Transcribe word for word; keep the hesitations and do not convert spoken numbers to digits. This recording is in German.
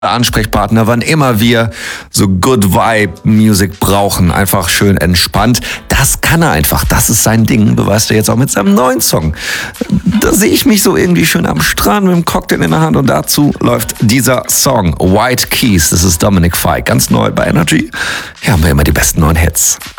Ansprechpartner, wann immer wir so Good Vibe Music brauchen, einfach schön entspannt. Das kann er einfach, das ist sein Ding, beweist er jetzt auch mit seinem neuen Song. Da sehe ich mich so irgendwie schön am Strand mit dem Cocktail in der Hand und dazu läuft dieser Song White Keys. Das ist Dominic Fike, ganz neu bei Energy. Hier haben wir immer die besten neuen Hits.